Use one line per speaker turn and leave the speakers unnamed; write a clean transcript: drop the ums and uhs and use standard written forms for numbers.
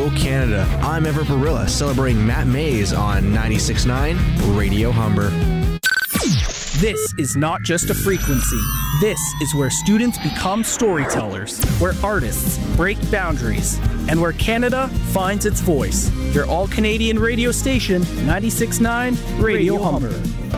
Go Canada. I'm Everett Barilla, celebrating Matt Mays on 96.9 Radio Humber.
This is not just a frequency. This is where students become storytellers, where artists break boundaries, and where Canada finds its voice. Your all-Canadian radio station, 96.9 Radio Humber.